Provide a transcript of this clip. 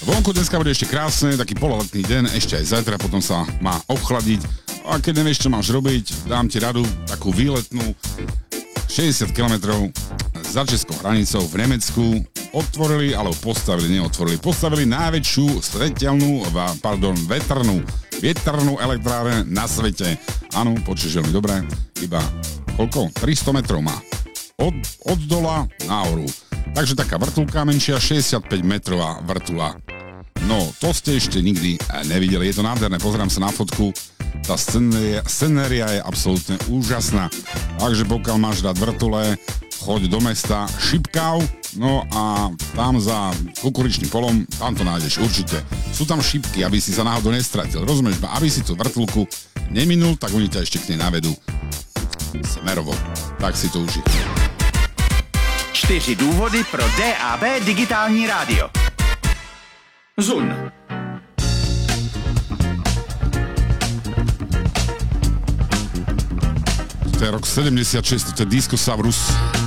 Vonku dneska bude ešte krásne, taký pololetný deň, ešte aj zajtra, potom sa má ochladiť. A keď nevieš, čo máš robiť, dám ti radu, takú výletnú 60 km za českou hranicou v Nemecku otvorili, alebo postavili najväčšiu vetrnú elektráreň na svete. Áno, počuješ veľmi dobre, iba koľko? 300 metrov má. Od dola nahoru. Takže taká vrtulka menšia, 65 metrová vrtula. No, to ste ešte nikdy nevideli, je to nádherné, pozerám sa na fotku, tá scenéria je absolútne úžasná. Takže pokiaľ máš rád vrtule, choď do mesta Šipkau, no a tam za kukuričným polom, tam to nájdeš určite. Sú tam šipky, aby si sa náhodou nestratil, rozumieš ma? Aby si tú vrtulku neminul, tak oni ťa ešte k nej navedú smerovo. Tak si to uži. 4 důvody pro DAB digitální rádio. Zun. To je rok 76, to je Discosaurus.